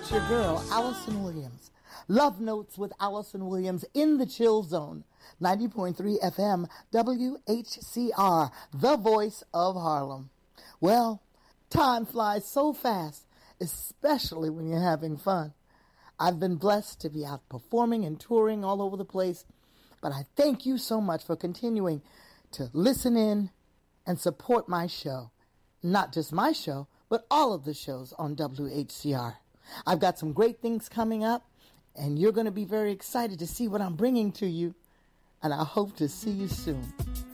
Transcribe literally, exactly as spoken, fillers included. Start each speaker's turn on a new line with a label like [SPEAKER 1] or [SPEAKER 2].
[SPEAKER 1] It's your girl, Allison Williams. Love Notes with Allison Williams in the Chill Zone. ninety point three F M, W H C R, the voice of Harlem. Well, time flies so fast, especially when you're having fun. I've been blessed to be out performing and touring all over the place, but I thank you so much for continuing to listen in and support my show. Not just my show, but all of the shows on W H C R. I've got some great things coming up, and you're going to be very excited to see what I'm bringing to you, and I hope to see you soon.